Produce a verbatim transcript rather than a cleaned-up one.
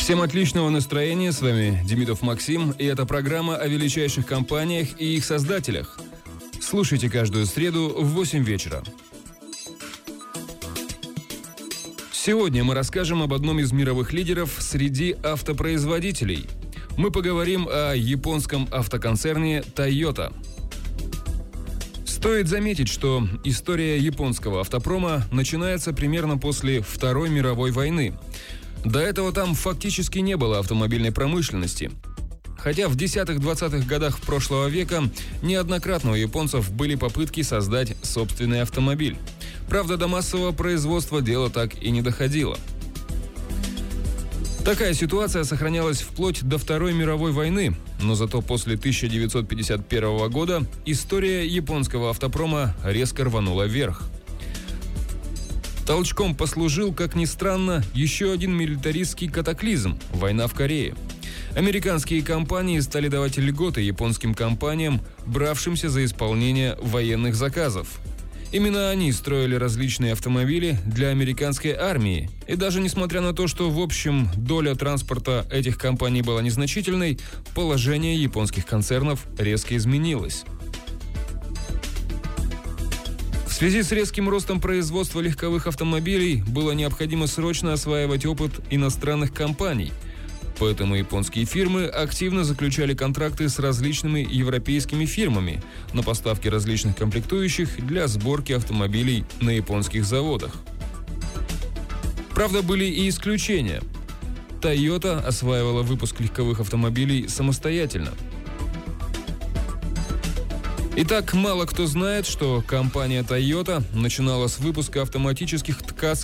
Всем отличного настроения, с вами Демидов Максим, и это программа о величайших компаниях и их создателях. Слушайте каждую среду в восемь вечера. Сегодня мы расскажем об одном из мировых лидеров среди автопроизводителей. Мы поговорим о японском автоконцерне Toyota. Стоит заметить, что история японского автопрома начинается примерно после Второй мировой войны. До этого там фактически не было автомобильной промышленности. Хотя в десятых-двадцатых годах прошлого века неоднократно у японцев были попытки создать собственный автомобиль. Правда, до массового производства дело так и не доходило. Такая ситуация сохранялась вплоть до Второй мировой войны, но зато после тысяча девятьсот пятьдесят первого года история японского автопрома резко рванула вверх. Толчком послужил, как ни странно, еще один милитаристский катаклизм – война в Корее. Американские компании стали давать льготы японским компаниям, бравшимся за исполнение военных заказов. Именно они строили различные автомобили для американской армии. И даже несмотря на то, что в общем доля транспорта этих компаний была незначительной, положение японских концернов резко изменилось. В связи с резким ростом производства легковых автомобилей было необходимо срочно осваивать опыт иностранных компаний. Поэтому японские фирмы активно заключали контракты с различными европейскими фирмами на поставки различных комплектующих для сборки автомобилей на японских заводах. Правда, были и исключения. Toyota осваивала выпуск легковых автомобилей самостоятельно. Итак, мало кто знает, что компания Toyota начинала с выпуска автоматических ткацких